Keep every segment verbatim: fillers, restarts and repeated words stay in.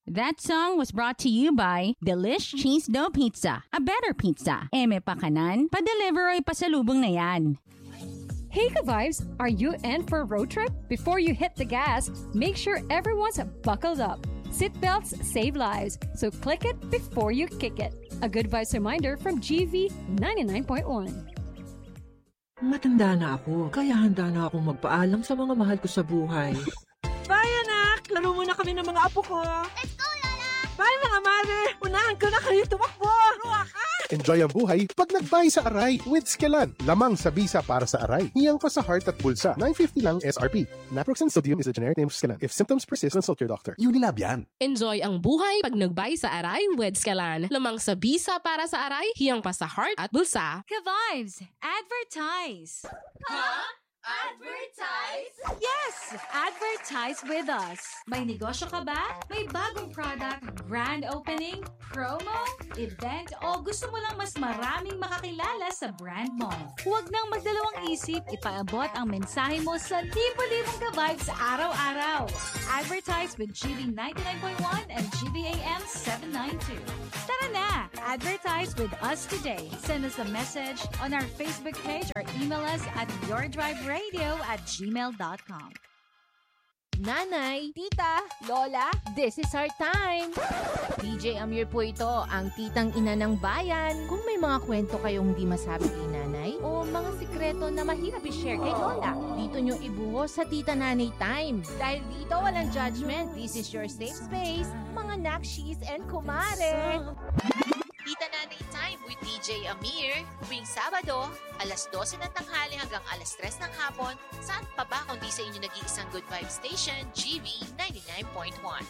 That song was brought to you by Delish Cheese Dough Pizza, a better pizza. Eme pa kanan, pa-deliver ay pasalubong na yan. Hey ka-vibes, are you in for a road trip? Before you hit the gas, make sure everyone's buckled up. Seatbelts save lives, so click it before you kick it. A good vibes reminder from G V ninety-nine point one. Matanda na ako, kaya handa na akong magpaalam sa mga mahal ko sa buhay. Bye, anak! Laro muna kami ng mga apo ko. Let's go, Lola! Bye, mga mare! Unahan ko na kayo tumakbo! Ruwa ka! Enjoy ang buhay pag nagbay sa Aray with Skelan. Lamang sa bisa para sa Aray. Hiyang pa sa heart at bulsa. nine fifty lang S R P. Naproxen sodium is a generic name of Skelan. If symptoms persist, consult your doctor. Unilab yan. Enjoy ang buhay pag nagbay sa Aray with Skelan. Lamang sa bisa para sa Aray. Hiyang pa sa heart at bulsa. Ka-vibes, advertise! Huh? Advertise? Yes! Advertise with us! May negosyo ka ba? May bagong product, grand opening, promo, event, o gusto mo lang mas maraming makakilala sa brand mo? Huwag nang magdalawang isip, ipaabot ang mensahe mo sa libo-libong ka-vibes araw-araw. Advertise with G V ninety-nine point one and G V A M seven ninety-two. Tara na! Advertise with us today. Send us a message on our Facebook page or email us at yourdriveradio at gmail dot com. Nanay, tita, lola, this is our time! D J Amir po ito, ang titang ina ng bayan. Kung may mga kwento kayong di masabi kay nanay o mga sikreto na mahirap i-share kay lola, dito nyo ibuhos sa Tita Nanay Time. Dahil dito walang judgment, this is your safe space, mga nakshis and kumare. Tita Nanay Time with D J Amir, tuwing Sabado, alas dose ng tanghali hanggang alas tres ng hapon, saan pa ba kundi sa inyo nag-iisang Good Vibe Station, G V ninety-nine point one.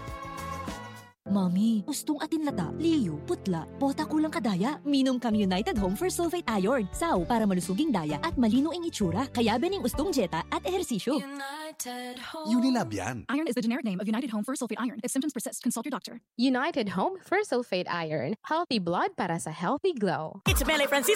Mami, gustong atin lata, liyo, putla, bota kulang kadaya. Minom kami United Home for Sulfate Iron. Saw para malusuging daya at malino ang itsura. Kaya bening ustong jeta at ehersisyo. United Home. Unilab yan. Iron is the generic name of United Home for Sulfate Iron. If symptoms persist, consult your doctor. United Home for Sulfate Iron. Healthy blood para sa healthy glow. It's Mele Francisco